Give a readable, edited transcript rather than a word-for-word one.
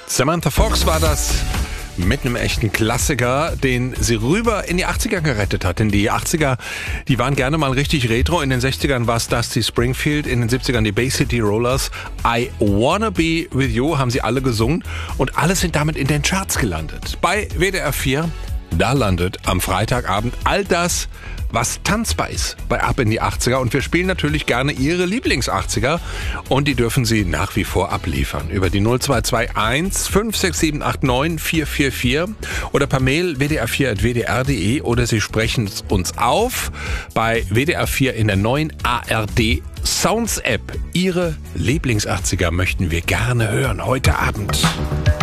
Samantha Fox war das mit einem echten Klassiker, den sie rüber in die 80er gerettet hat. Denn die 80er, die waren gerne mal richtig retro. In den 60ern war es Dusty Springfield, in den 70ern die Bay City Rollers. I Wanna Be With You haben sie alle gesungen und alle sind damit in den Charts gelandet. Bei WDR 4, da landet am Freitagabend all das, was tanzbar ist bei Ab in die 80er. Und wir spielen natürlich gerne Ihre Lieblings-80er. Und die dürfen Sie nach wie vor abliefern. Über die 0221 56789 444 oder per Mail wdr4.wdr.de oder Sie sprechen es uns auf bei WDR 4 in der neuen ARD Sounds App. Ihre Lieblings-80er möchten wir gerne hören heute Abend.